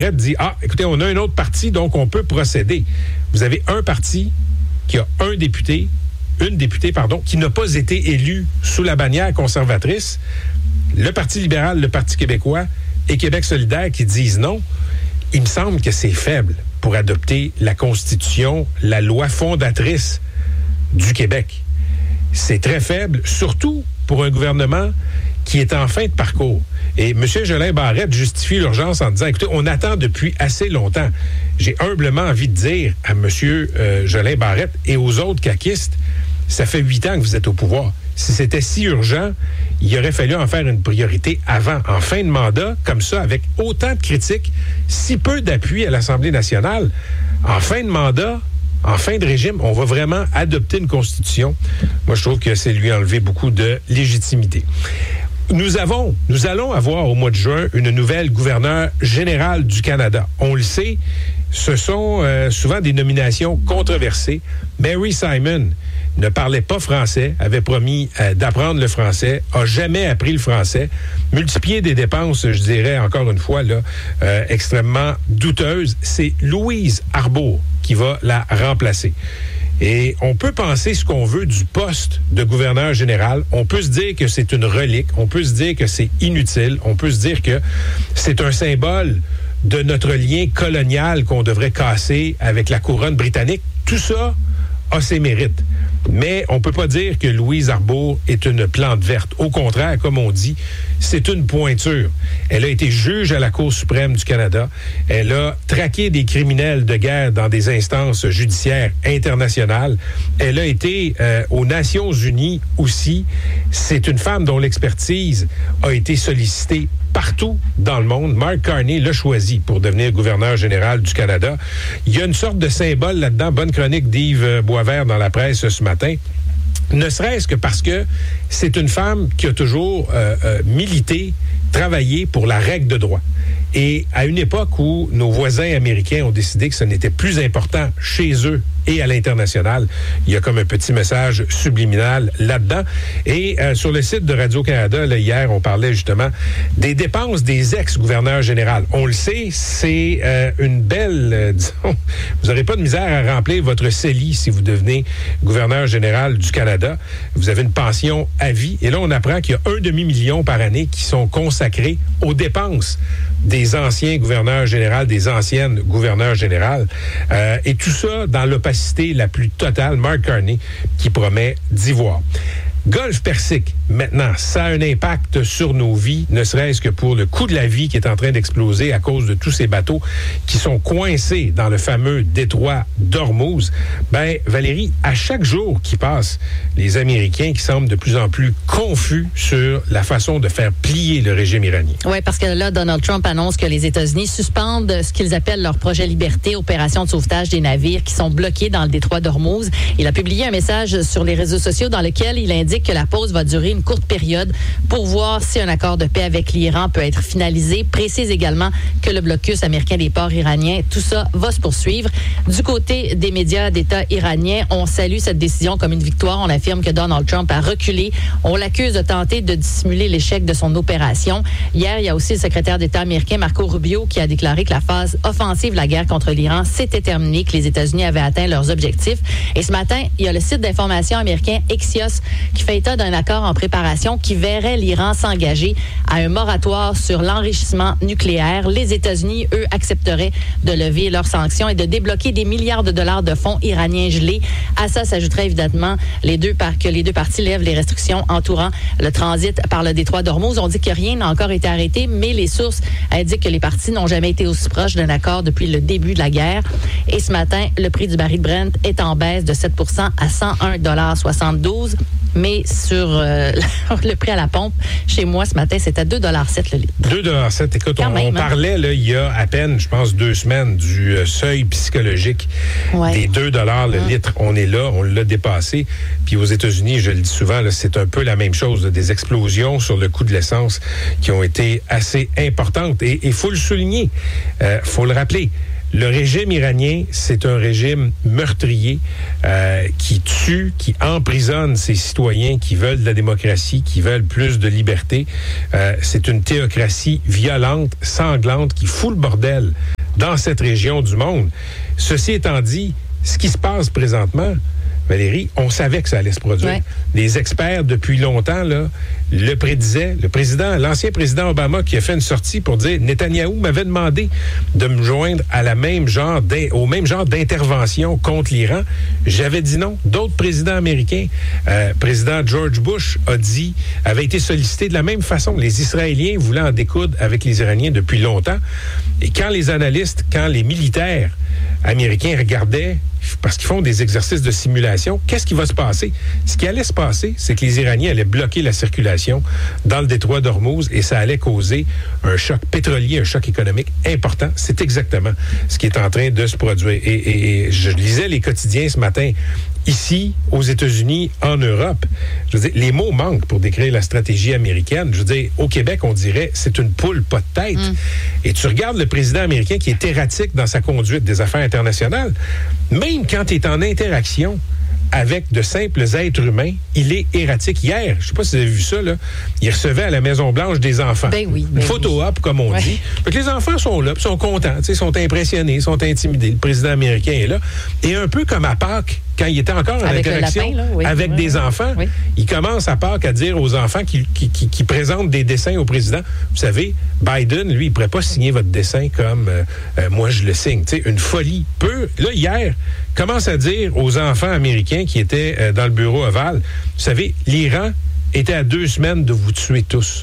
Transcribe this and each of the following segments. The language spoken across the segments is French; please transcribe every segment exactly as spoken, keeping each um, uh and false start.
Barrette dit « Ah, écoutez, on a un autre parti, donc on peut procéder. » Vous avez un parti qui a un député, une députée, pardon, qui n'a pas été élue sous la bannière conservatrice, le Parti libéral, le Parti québécois et Québec solidaire qui disent non. Il me semble que c'est faible pour adopter la Constitution, la loi fondatrice du Québec. C'est très faible, surtout pour un gouvernement qui est en fin de parcours. Et M. Jolin Barrette justifie l'urgence en disant, écoutez, on attend depuis assez longtemps. J'ai humblement envie de dire à M. Euh, Jolin Barrette et aux autres caquistes, ça fait huit ans que vous êtes au pouvoir. Si c'était si urgent, il aurait fallu en faire une priorité avant, en fin de mandat, comme ça, avec autant de critiques, si peu d'appui à l'Assemblée nationale. En fin de mandat, en fin de régime, on va vraiment adopter une constitution. Moi, je trouve que c'est lui enlever beaucoup de légitimité. Nous avons, nous allons avoir au mois de juin une nouvelle gouverneure générale du Canada. On le sait, ce sont euh, souvent des nominations controversées. Mary Simon ne parlait pas français, avait promis euh, d'apprendre le français, a jamais appris le français, multiplié des dépenses, je dirais encore une fois, là, euh, extrêmement douteuses. C'est Louise Arbour qui va la remplacer. Et on peut penser ce qu'on veut du poste de gouverneur général. On peut se dire que c'est une relique. On peut se dire que c'est inutile. On peut se dire que c'est un symbole de notre lien colonial qu'on devrait casser avec la couronne britannique. Tout ça a ses mérites. Mais on peut pas dire que Louise Arbour est une plante verte. Au contraire, comme on dit, c'est une pointure. Elle a été juge à la Cour suprême du Canada. Elle a traqué des criminels de guerre dans des instances judiciaires internationales. Elle a été euh, aux Nations unies aussi. C'est une femme dont l'expertise a été sollicitée partout dans le monde. Mark Carney l'a choisi pour devenir gouverneur général du Canada. Il y a une sorte de symbole là-dedans. Bonne chronique d'Yves Boisvert dans la presse ce matin. Ne serait-ce que parce que c'est une femme qui a toujours euh, euh, milité, travaillé pour la règle de droit. Et à une époque où nos voisins américains ont décidé que ce n'était plus important chez eux et à l'international, il y a comme un petit message subliminal là-dedans. Et euh, sur le site de Radio-Canada, là, hier, on parlait justement des dépenses des ex-gouverneurs généraux. On le sait, c'est euh, une belle, euh, disons, vous n'aurez pas de misère à remplir votre C E L I si vous devenez gouverneur général du Canada. Vous avez une pension à vie. Et là, on apprend qu'il y a un demi-million par année qui sont consacrés aux dépenses des anciens gouverneurs généraux, des anciennes gouverneurs générales. Euh, et tout ça dans l'opacité la plus totale. Mark Carney qui promet d'y voir. Golfe Persique, maintenant, ça a un impact sur nos vies, ne serait-ce que pour le coût de la vie qui est en train d'exploser à cause de tous ces bateaux qui sont coincés dans le fameux détroit d'Ormuz. Ben, Valérie, à chaque jour qui passe, les Américains qui semblent de plus en plus confus sur la façon de faire plier le régime iranien. Oui, parce que là, Donald Trump annonce que les États-Unis suspendent ce qu'ils appellent leur projet Liberté, opération de sauvetage des navires qui sont bloqués dans le détroit d'Ormuz. Il a publié un message sur les réseaux sociaux dans lequel il indique que la pause va durer une courte période pour voir si un accord de paix avec l'Iran peut être finalisé. Précise également que le blocus américain des ports iraniens, tout ça va se poursuivre. Du côté des médias d'État iraniens, on salue cette décision comme une victoire. On affirme que Donald Trump a reculé. On l'accuse de tenter de dissimuler l'échec de son opération. Hier, il y a aussi le secrétaire d'État américain Marco Rubio qui a déclaré que la phase offensive de la guerre contre l'Iran s'était terminée, que les États-Unis avaient atteint leurs objectifs. Et ce matin, il y a le site d'information américain Axios qui fait état d'un accord en préparation qui verrait l'Iran s'engager à un moratoire sur l'enrichissement nucléaire. Les États-Unis, eux, accepteraient de lever leurs sanctions et de débloquer des milliards de dollars de fonds iraniens gelés. À ça s'ajouterait évidemment les deux par- que les deux parties lèvent les restrictions entourant le transit par le détroit d'Ormuz. On dit que rien n'a encore été arrêté, mais les sources indiquent que les parties n'ont jamais été aussi proches d'un accord depuis le début de la guerre. Et ce matin, le prix du baril de Brent est en baisse de sept pour cent à cent un virgule soixante-douze dollars. Mais sur euh, le prix à la pompe, chez moi, ce matin, c'est à deux virgule sept dollars le litre. deux virgule sept dollars. Écoute, Quand on, même, on parlait là, il y a à peine, je pense, deux semaines du euh, seuil psychologique ouais. des deux dollars le mmh. litre. On est là, on l'a dépassé. Puis aux États-Unis, je le dis souvent, là, c'est un peu la même chose. Là, des explosions sur le coût de l'essence qui ont été assez importantes. Et il faut le souligner, il euh, faut le rappeler. Le régime iranien, c'est un régime meurtrier euh, qui tue, qui emprisonne ses citoyens qui veulent de la démocratie, qui veulent plus de liberté. Euh, c'est une théocratie violente, sanglante, qui fout le bordel dans cette région du monde. Ceci étant dit, ce qui se passe présentement, Valérie, on savait que ça allait se produire. Ouais. Les experts, depuis longtemps, là, le prédisaient. Le président, l'ancien président Obama qui a fait une sortie pour dire « Netanyahou m'avait demandé de me joindre à la même genre au même genre d'intervention contre l'Iran. » J'avais dit non. D'autres présidents américains, euh, président George Bush a dit, avait été sollicité de la même façon. Les Israéliens voulaient en découdre avec les Iraniens depuis longtemps. Et quand les analystes, quand les militaires américains regardaient, parce qu'ils font des exercices de simulation, qu'est-ce qui va se passer? Ce qui allait se passer, c'est que les Iraniens allaient bloquer la circulation dans le détroit d'Ormuz et ça allait causer un choc pétrolier, un choc économique important. C'est exactement ce qui est en train de se produire. Et, et, et je lisais les quotidiens ce matin. Ici, aux États-Unis, en Europe, je veux dire, les mots manquent pour décrire la stratégie américaine. Je veux dire, au Québec, on dirait c'est une poule, pas de tête. Mm. Et tu regardes le président américain qui est erratique dans sa conduite des affaires internationales. Même quand il est en interaction avec de simples êtres humains, il est erratique. Hier, je ne sais pas si vous avez vu ça, là, il recevait à la Maison-Blanche des enfants. Ben oui, ben une photo oui. op, comme on ouais. dit. Fait que les enfants sont là, sont contents, sont impressionnés, sont intimidés. Le président américain est là. Et un peu comme à Pâques, quand il était encore en avec interaction lapin, là, oui. avec oui, des oui. enfants, oui. il commence à Pâques à dire aux enfants qui, qui, qui, qui présentent des dessins au président, vous savez, Biden, lui, il ne pourrait pas signer votre dessin comme euh, euh, moi je le signe. T'sais, une folie peu. Là, hier, commence à dire aux enfants américains qui étaient euh, dans le bureau ovale, vous savez, l'Iran était à deux semaines de vous tuer tous.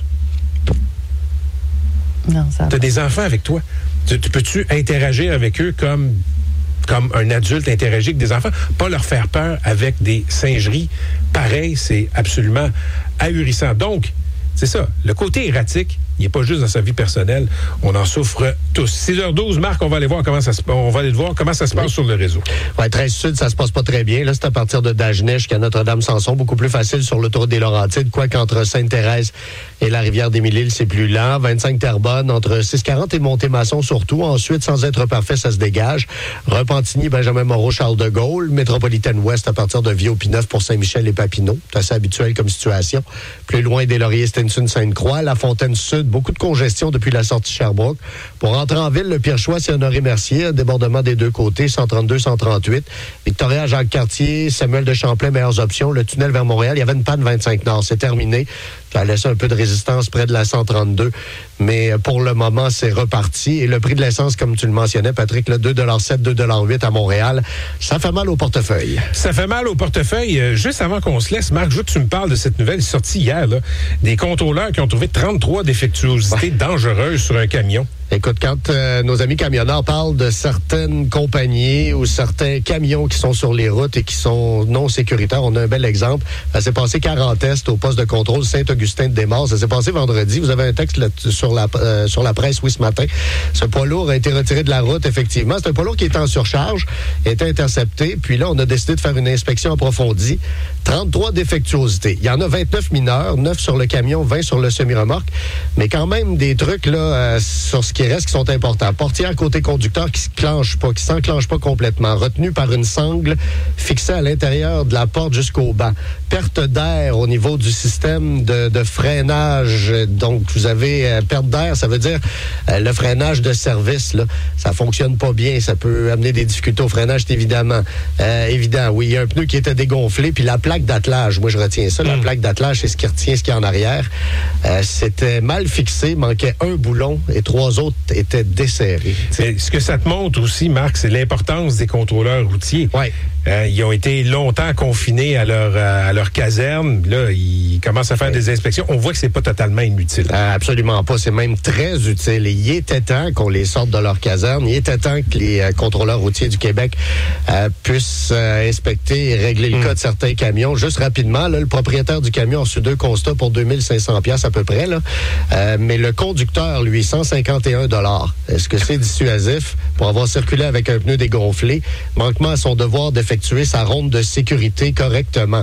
Non, ça tu as des enfants avec toi. Tu, tu peux-tu interagir avec eux comme... comme un adulte interagit avec des enfants, pas leur faire peur avec des singeries. Pareil, c'est absolument ahurissant. Donc, c'est ça, le côté erratique, il n'est pas juste dans sa vie personnelle, on en souffre tous. six heures douze, Marc, on va aller voir comment ça se, on va aller voir comment ça se passe oui. sur le réseau. Ouais, treize Sud, ça se passe pas très bien. Là, c'est à partir de Dagenais jusqu'à Notre-Dame-Samson, beaucoup plus facile sur l'autoroute des Laurentides, quoique entre Sainte-Thérèse et la rivière des Mille-Îles, c'est plus lent. vingt-cinq Terrebonne, entre six quarante et Montémasson surtout. Ensuite, sans être parfait, ça se dégage. Repentigny, Benjamin Moreau, Charles de Gaulle. Métropolitaine Ouest à partir de Viau-Pineuf pour Saint-Michel et Papineau. C'est assez habituel comme situation. Plus loin, des Lauriers, Stinson, Sainte-Croix. La Fontaine Sud, beaucoup de congestion depuis la sortie Sherbrooke. Pour rentrer en ville, le pire choix, c'est Honoré-Mercier. Débordement des deux côtés, cent trente-deux, cent trente-huit. Victoria, Jacques-Cartier, Samuel de Champlain, meilleures options. Le tunnel vers Montréal, il y avait une panne vingt-cinq Nord. C'est terminé. Ça a laissé un peu de résistance près de la cent trente-deux. Mais pour le moment, c'est reparti. Et le prix de l'essence, comme tu le mentionnais, Patrick, là, deux virgule sept, deux virgule huit à Montréal. Ça fait mal au portefeuille. Ça fait mal au portefeuille. Euh, juste avant qu'on se laisse, Marc, je veux que tu me parles de cette nouvelle sortie hier, là, des contrôleurs qui ont trouvé trente-trois défectuosités ouais. dangereuses sur un camion. Écoute, quand euh, nos amis camionneurs parlent de certaines compagnies ou certains camions qui sont sur les routes et qui sont non sécuritaires, on a un bel exemple. Ça s'est passé quarante tests au poste de contrôle Saint-Augustin-de-Desmaures. Ça s'est passé vendredi. Vous avez un texte là, sur, la, euh, sur la presse, oui, ce matin. Ce poids lourd a été retiré de la route, effectivement. C'est un poids lourd qui était en surcharge, a été intercepté. Puis là, on a décidé de faire une inspection approfondie. trente-trois défectuosités. Il y en a vingt-neuf mineurs, neuf sur le camion, vingt sur le semi-remorque. Mais quand même, des trucs là euh, sur ce qui reste qui sont importants. Portière côté conducteur qui se clenche pas, qui s'enclenche pas complètement, retenu par une sangle fixée à l'intérieur de la porte jusqu'au banc. Perte d'air au niveau du système de, de freinage. Donc, vous avez euh, perte d'air, ça veut dire euh, le freinage de service, là, ça fonctionne pas bien. Ça peut amener des difficultés au freinage, c'est évidemment. Euh, évident, oui. Il y a un pneu qui était dégonflé, puis la plaque d'attelage, moi je retiens ça, mmh. la plaque d'attelage, c'est ce qui retient ce qui est en arrière. Euh, c'était mal fixé, manquait un boulon et trois autres étaient desserrés. Mais ce que ça te montre aussi, Marc, c'est l'importance des contrôleurs routiers. Ouais. Euh, ils ont été longtemps confinés à leur, à leur caserne. Là, ils commencent à faire ouais. des inspections. On voit que c'est pas totalement inutile. Euh, absolument pas. C'est même très utile. Et il était temps qu'on les sorte de leur caserne. Il était temps que les euh, contrôleurs routiers du Québec euh, puissent euh, inspecter et régler le mmh. cas de certains camions. Juste rapidement, là, le propriétaire du camion a reçu deux constats pour deux mille cinq cents dollars à peu près. Là. Euh, mais le conducteur, lui, cent cinquante et un dollars. Est-ce que c'est dissuasif pour avoir circulé avec un pneu dégonflé? Manquement à son devoir d'effectuer sa ronde de sécurité correctement. cent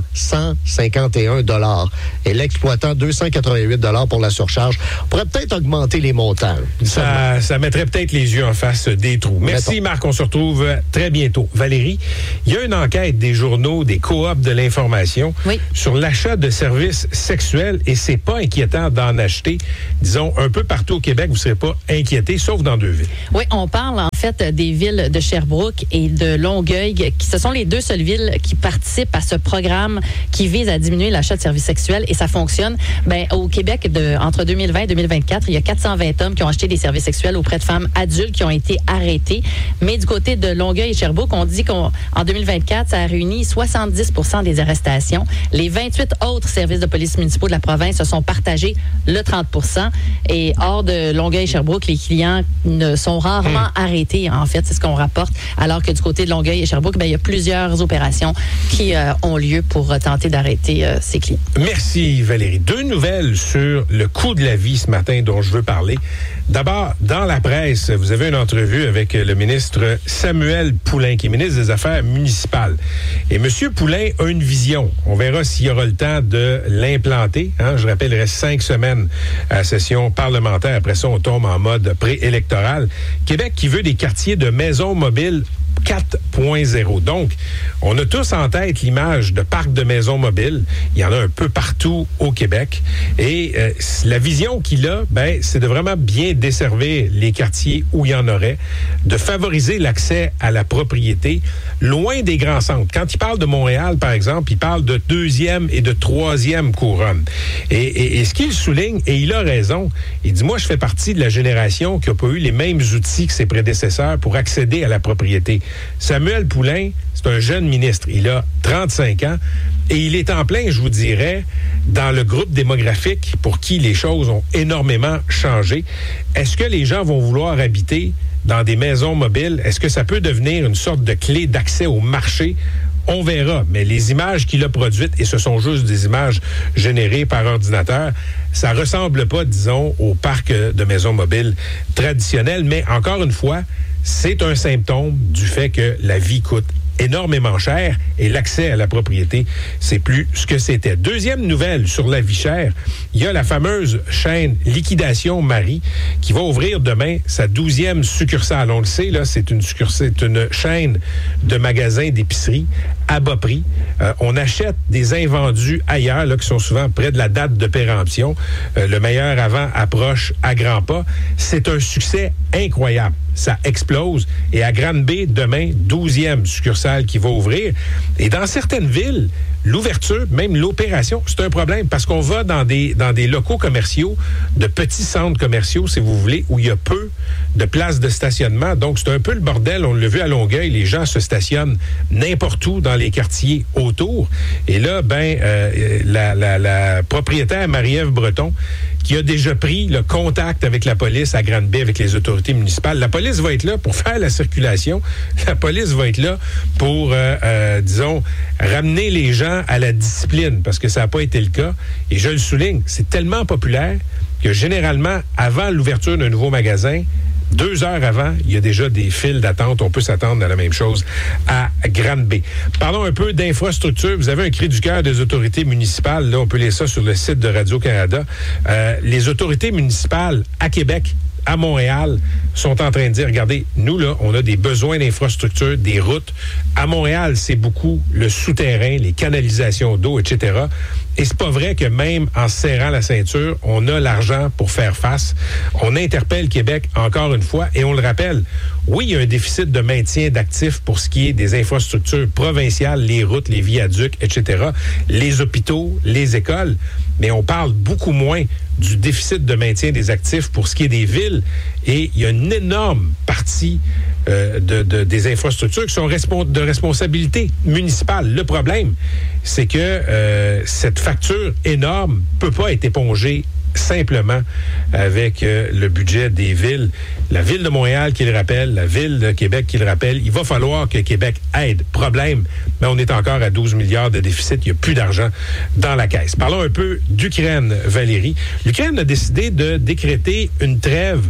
cent cinquante et un dollars et l'exploitant deux cent quatre-vingt-huit dollars pour la surcharge. On pourrait peut-être augmenter les montants. Ça, ça mettrait peut-être les yeux en face des trous. Merci, Mettons. Marc. On se retrouve très bientôt. Valérie, il y a une enquête des journaux, des coops de l'information oui. sur l'achat de services sexuels et c'est pas inquiétant d'en acheter. Disons, un peu partout au Québec, vous ne serez pas inquiétés, sauf dans deux villes. Oui, on parle en fait des villes de Sherbrooke et de Longueuil, qui ce sont les deux seules villes qui participent à ce programme qui vise à diminuer l'achat de services sexuels et ça fonctionne. Ben, au Québec, de, entre deux mille vingt et deux mille vingt-quatre, il y a quatre cent vingt hommes qui ont acheté des services sexuels auprès de femmes adultes qui ont été arrêtés. Mais du côté de Longueuil et Sherbrooke, on dit qu'en deux mille vingt-quatre, ça a réuni soixante-dix pour cent des arrestations. Les vingt-huit autres services de police municipaux de la province se sont partagés le trente pour cent. Et hors de Longueuil et Sherbrooke, les clients ne sont rarement mmh. arrêtés, en fait, c'est ce qu'on rapporte. Alors que du côté de Longueuil et Sherbrooke, ben, il y a plusieurs opérations qui euh, ont lieu pour euh, tenter d'arrêter euh, ces clients. Merci, Valérie. Deux nouvelles sur le coût de la vie ce matin dont je veux parler. D'abord, dans la presse, vous avez une entrevue avec le ministre Samuel Poulin, qui est ministre des Affaires municipales. Et M. Poulin a une vision. On verra s'il y aura le temps de l'implanter. Hein? Je rappelle, il reste cinq semaines à la session parlementaire. Après ça, on tombe en mode préélectoral. Québec qui veut des quartiers de maisons mobiles quatre point zéro. Donc, on a tous en tête l'image de parcs de maisons mobiles. Il y en a un peu partout au Québec. Et euh, la vision qu'il a, ben, c'est de vraiment bien desservir les quartiers où il y en aurait, de favoriser l'accès à la propriété loin des grands centres. Quand il parle de Montréal, par exemple, il parle de deuxième et de troisième couronne. Et, et, et ce qu'il souligne, et il a raison, il dit, moi, je fais partie de la génération qui n'a pas eu les mêmes outils que ses prédécesseurs pour accéder à la propriété. Samuel Poulin, c'est un jeune ministre. Il a trente-cinq ans et il est en plein, je vous dirais, dans le groupe démographique pour qui les choses ont énormément changé. Est-ce que les gens vont vouloir habiter dans des maisons mobiles? Est-ce que ça peut devenir une sorte de clé d'accès au marché? On verra, mais les images qu'il a produites, et ce sont juste des images générées par ordinateur, ça ressemble pas, disons, au parc de maisons mobiles traditionnel, mais encore une fois, c'est un symptôme du fait que la vie coûte énormément cher et l'accès à la propriété, c'est plus ce que c'était. Deuxième nouvelle sur la vie chère, il y a la fameuse chaîne Liquidation Marie qui va ouvrir demain sa douzième succursale. On le sait, là, c'est une succursale, c'est une chaîne de magasins d'épicerie à bas prix. Euh, on achète des invendus ailleurs, là, qui sont souvent près de la date de péremption. Euh, le meilleur avant approche à grands pas. C'est un succès incroyable. Ça explose. Et à Granby, demain, douzième succursale qui va ouvrir. Et dans certaines villes, l'ouverture, même l'opération, c'est un problème parce qu'on va dans des, dans des locaux commerciaux, de petits centres commerciaux, si vous voulez, où il y a peu de places de stationnement. Donc, c'est un peu le bordel. On l'a vu à Longueuil, les gens se stationnent n'importe où dans les quartiers autour. Et là, ben, euh, la, la, la propriétaire Marie-Ève Breton, qui a déjà pris le contact avec la police à Granby, avec les autorités municipales. La police va être là pour faire la circulation. La police va être là pour, euh, euh, disons, ramener les gens à la discipline, parce que ça n'a pas été le cas. Et je le souligne, c'est tellement populaire que généralement, avant l'ouverture d'un nouveau magasin, deux heures avant, il y a déjà des files d'attente. On peut s'attendre à la même chose à Granby. Parlons un peu d'infrastructure. Vous avez un cri du cœur des autorités municipales. Là, on peut lire ça sur le site de Radio-Canada. Euh, les autorités municipales à Québec, à Montréal, sont en train de dire, regardez, nous, là, on a des besoins d'infrastructure, des routes. À Montréal, c'est beaucoup le souterrain, les canalisations d'eau, et cetera. Et c'est pas vrai que même en serrant la ceinture, on a l'argent pour faire face. On interpelle Québec encore une fois et on le rappelle. Oui, il y a un déficit de maintien d'actifs pour ce qui est des infrastructures provinciales, les routes, les viaducs, et cetera, les hôpitaux, les écoles. Mais on parle beaucoup moins du déficit de maintien des actifs pour ce qui est des villes. Et il y a une énorme partie euh, de, de, des infrastructures qui sont respons- de responsabilité municipale. Le problème, c'est que euh, cette facture énorme peut pas être épongée simplement avec euh, le budget des villes. La Ville de Montréal qui le rappelle, la Ville de Québec qui le rappelle. Il va falloir que Québec aide. Problème, mais on est encore à douze milliards de déficit. Il n'y a plus d'argent dans la caisse. Parlons un peu d'Ukraine, Valérie. L'Ukraine a décidé de décréter une trêve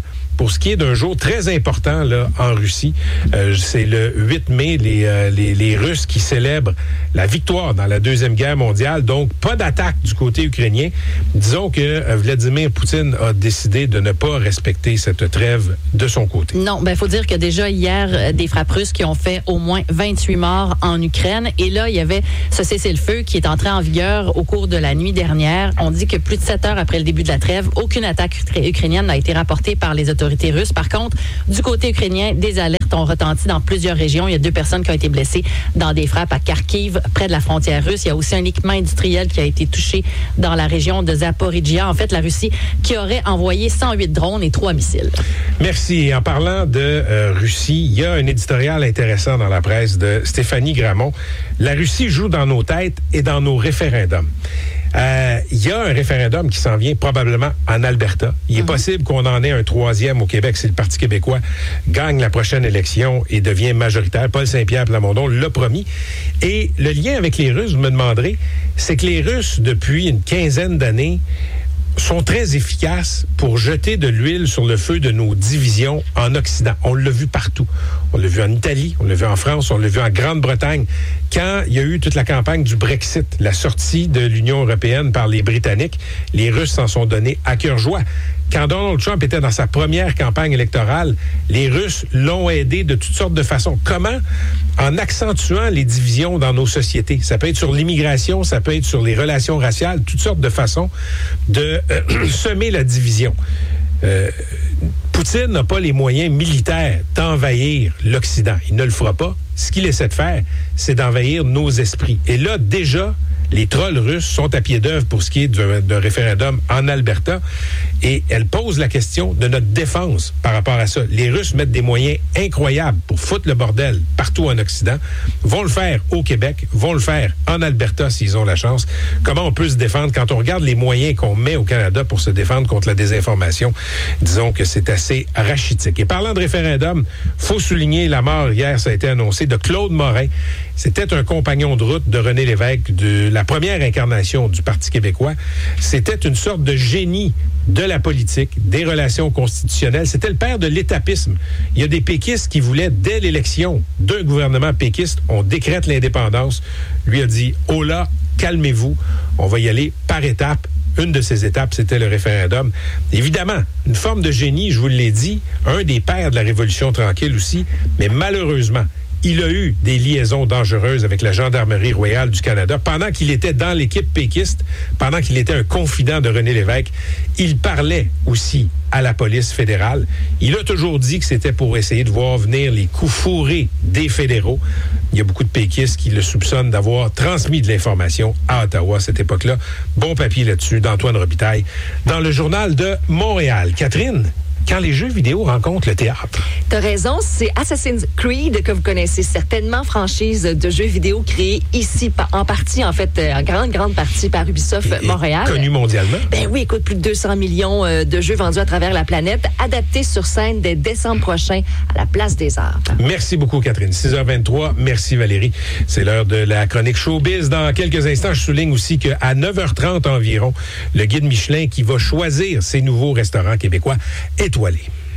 pour ce qui est d'un jour très important là en Russie. Euh, c'est le huit mai, les, euh, les, les Russes qui célèbrent la victoire dans la Deuxième Guerre mondiale. Donc, pas d'attaque du côté ukrainien. Disons que euh, Vladimir Poutine a décidé de ne pas respecter cette trêve de son côté. Non, ben faut dire que déjà hier, des frappes russes qui ont fait au moins vingt-huit morts en Ukraine. Et là, il y avait ce cessez-le-feu qui est entré en vigueur au cours de la nuit dernière. On dit que plus de sept heures après le début de la trêve, aucune attaque ukrainienne n'a été rapportée par les autorités russes. Par contre, du côté ukrainien, des alertes ont retenti dans plusieurs régions. Il y a deux personnes qui ont été blessées dans des frappes à Kharkiv, près de la frontière russe. Il y a aussi un équipement industriel qui a été touché dans la région de Zaporizhia. En fait, la Russie qui aurait envoyé cent huit drones et trois missiles. Merci. Et en parlant de euh, Russie, il y a un éditorial intéressant dans la presse de Stéphanie Gramont. La Russie joue dans nos têtes et dans nos référendums. Euh, il y a un référendum qui s'en vient probablement en Alberta. Il est mm-hmm. possible qu'on en ait un troisième au Québec si le Parti québécois gagne la prochaine élection et devient majoritaire. Paul Saint-Pierre Plamondon l'a promis. Et le lien avec les Russes, vous me demanderez, c'est que les Russes, depuis une quinzaine d'années, sont très efficaces pour jeter de l'huile sur le feu de nos divisions en Occident. On l'a vu partout. On l'a vu en Italie, on l'a vu en France, on l'a vu en Grande-Bretagne. Quand il y a eu toute la campagne du Brexit, la sortie de l'Union européenne par les Britanniques, les Russes s'en sont donnés à cœur joie. Quand Donald Trump était dans sa première campagne électorale, les Russes l'ont aidé de toutes sortes de façons. Comment? En accentuant les divisions dans nos sociétés. Ça peut être sur l'immigration, ça peut être sur les relations raciales, toutes sortes de façons de euh, semer la division. Euh, Poutine n'a pas les moyens militaires d'envahir l'Occident. Il ne le fera pas. Ce qu'il essaie de faire, c'est d'envahir nos esprits. Et là, déjà, les trolls russes sont à pied d'œuvre pour ce qui est d'un, d'un référendum en Alberta et elles posent la question de notre défense par rapport à ça. Les Russes mettent des moyens incroyables pour foutre le bordel partout en Occident, vont le faire au Québec, vont le faire en Alberta s'ils ont la chance. Comment on peut se défendre quand on regarde les moyens qu'on met au Canada pour se défendre contre la désinformation? Disons que c'est assez rachitique. Et parlant de référendum, faut souligner la mort, hier ça a été annoncé, de Claude Morin. C'était un compagnon de route de René Lévesque, de la première incarnation du Parti québécois. C'était une sorte de génie de la politique, des relations constitutionnelles. C'était le père de l'étapisme. Il y a des péquistes qui voulaient, dès l'élection d'un gouvernement péquiste, on décrète l'indépendance. Lui a dit, oh là, calmez-vous, on va y aller par étapes. Une de ces étapes, c'était le référendum. Évidemment, une forme de génie, je vous l'ai dit, un des pères de la Révolution tranquille aussi, mais malheureusement, il a eu des liaisons dangereuses avec la Gendarmerie royale du Canada. Pendant qu'il était dans l'équipe péquiste, pendant qu'il était un confident de René Lévesque, il parlait aussi à la police fédérale. Il a toujours dit que c'était pour essayer de voir venir les coups fourrés des fédéraux. Il y a beaucoup de péquistes qui le soupçonnent d'avoir transmis de l'information à Ottawa à cette époque-là. Bon papier là-dessus d'Antoine Robitaille dans le Journal de Montréal. Catherine, quand les jeux vidéo rencontrent le théâtre. T'as raison, c'est Assassin's Creed que vous connaissez certainement, franchise de jeux vidéo créée ici, en partie, en fait, en grande, grande partie par Ubisoft Et Montréal. Connu mondialement. Ben oui, écoute, plus de deux cents millions de jeux vendus à travers la planète, adaptés sur scène dès décembre prochain à la Place des Arts. Merci beaucoup, Catherine. six heures vingt-trois, merci Valérie. C'est l'heure de la chronique Showbiz. Dans quelques instants, je souligne aussi qu'à neuf heures trente environ, le guide Michelin qui va choisir ses nouveaux restaurants québécois étoilés.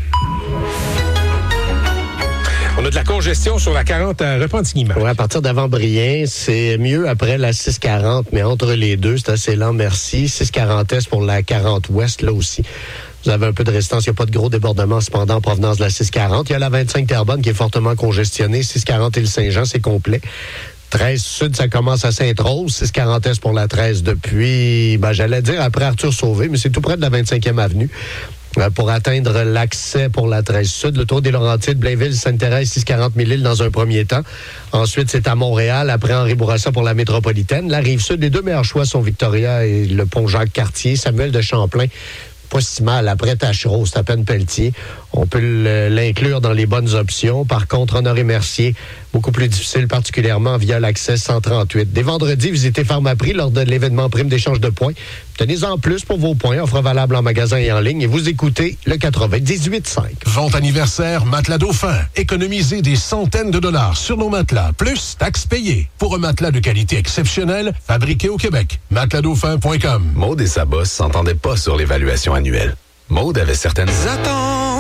On a de la congestion sur la quarante à Repentigny-Marc. Oui, à partir d'Avant-Brien, c'est mieux après la six quarante, mais entre les deux, c'est assez lent, merci. six quarante Est pour la quarante Ouest, là aussi. Vous avez un peu de résistance. Il n'y a pas de gros débordement, cependant, en provenance de la six quarante. Il y a la vingt-cinq Terrebonne qui est fortement congestionnée. six quarante Île-Saint-Jean, c'est complet. treize Sud, ça commence à Sainte-Rose. six quarante Est pour la treize depuis, ben, j'allais dire après Arthur Sauvé, mais c'est tout près de la vingt-cinquième Avenue. Pour atteindre l'accès pour la treize Sud, le tour des Laurentides, Blainville, Sainte-Thérèse, six quarante Mille-Îles dans un premier temps. Ensuite, c'est à Montréal, après Henri Bourassa pour la métropolitaine. La Rive-Sud, les deux meilleurs choix sont Victoria et le pont Jacques-Cartier. Samuel de Champlain, pas si mal. Après Tachereau, c'est à peine Pelletier. On peut l'inclure dans les bonnes options. Par contre, Honoré-Mercier, beaucoup plus difficile, particulièrement via l'accès cent trente-huit. Dès vendredi, visitez Pharmaprix lors de l'événement prime d'échange de points. Tenez-en plus pour vos points, offre valable en magasin et en ligne. Et vous écoutez le quatre-vingt-dix-huit cinq. Vente anniversaire Matelas Dauphin. Économisez des centaines de dollars sur nos matelas, plus taxes payées. Pour un matelas de qualité exceptionnelle, fabriqué au Québec. matelas dauphin point com. Maude et sa boss s'entendaient pas sur l'évaluation annuelle. Maude avait certaines attentes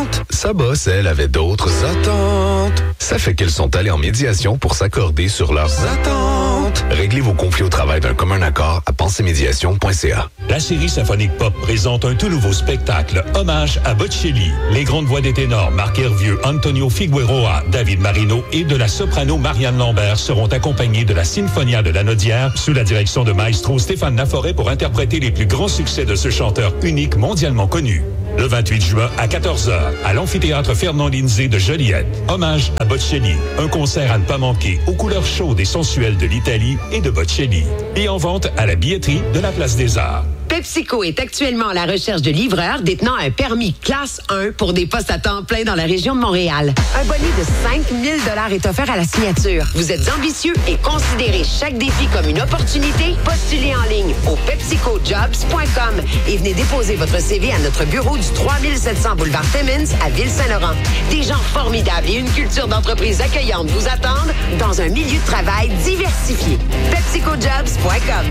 attentes. Sa boss, elle, avait d'autres attentes. Ça fait qu'elles sont allées en médiation pour s'accorder sur leurs attentes. Réglez vos conflits au travail d'un commun accord à pensée médiation point c a. La série Symphonique Pop présente un tout nouveau spectacle, hommage à Bocelli. Les grandes voix des ténors Marc Hervieux, Antonio Figueroa, David Marino et de la soprano Marianne Lambert seront accompagnés de la Sinfonia de la Nodière sous la direction de maestro Stéphane Laforêt pour interpréter les plus grands succès de ce chanteur unique mondialement connu. Le vingt-huit juin à quatorze heures, à l'amphithéâtre Fernand Lindsay de Joliette. Hommage à Bocelli. Un concert à ne pas manquer aux couleurs chaudes et sensuelles de l'Italie et de Bocelli. Et en vente à la billetterie de la Place des Arts. PepsiCo est actuellement à la recherche de livreurs détenant un permis classe un pour des postes à temps plein dans la région de Montréal. Un bonus de cinq mille dollars est offert à la signature. Vous êtes ambitieux et considérez chaque défi comme une opportunité? Postulez en ligne au pepsico jobs point com et venez déposer votre C V à notre bureau du trois mille sept cents boulevard Timmins à Ville-Saint-Laurent. Des gens formidables et une culture d'entreprise accueillante vous attendent dans un milieu de travail diversifié. pepsico jobs point com.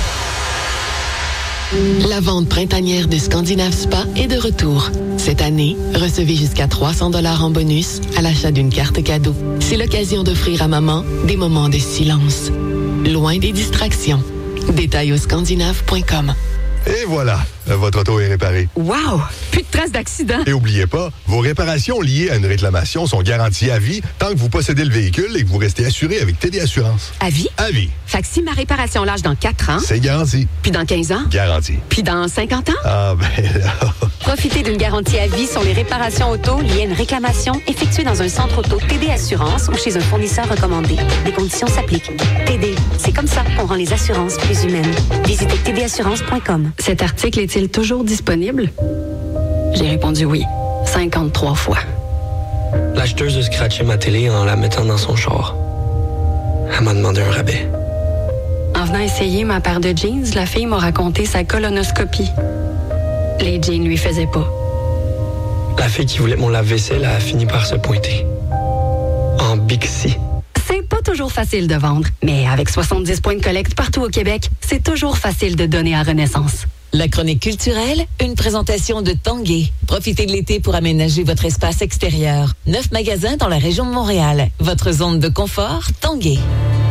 La vente printanière de Scandinave Spa est de retour. Cette année, recevez jusqu'à trois cents dollars en bonus à l'achat d'une carte cadeau. C'est l'occasion d'offrir à maman des moments de silence. Loin des distractions. Détails au scandinave point com. Et voilà, votre auto est réparée. Wow! Plus de traces d'accident. Et oubliez pas, vos réparations liées à une réclamation sont garanties à vie tant que vous possédez le véhicule et que vous restez assuré avec T D Assurance. À vie? À vie. Fait que si ma réparation lâche dans quatre ans... C'est garanti. Puis dans quinze ans? Garanti. Puis dans cinquante ans? Ah, ben là... Profitez d'une garantie à vie sur les réparations auto liées à une réclamation effectuée dans un centre auto T D Assurance ou chez un fournisseur recommandé. Les conditions s'appliquent. T D, c'est comme ça qu'on rend les assurances plus humaines. Visitez t d assurance point com. Cet article est-il toujours disponible? J'ai répondu oui, cinquante-trois fois. L'acheteuse a scratché ma télé en la mettant dans son char. Elle m'a demandé un rabais. En venant essayer ma paire de jeans, la fille m'a raconté sa colonoscopie. Les jeans lui faisaient pas. La fille qui voulait mon lave-vaisselle a fini par se pointer. En Bixi. C'est pas toujours facile de vendre, mais avec soixante-dix points de collecte partout au Québec, c'est toujours facile de donner à Renaissance. La chronique culturelle, une présentation de Tanguay. Profitez de l'été pour aménager votre espace extérieur. Neuf magasins dans la région de Montréal. Votre zone de confort, Tanguay.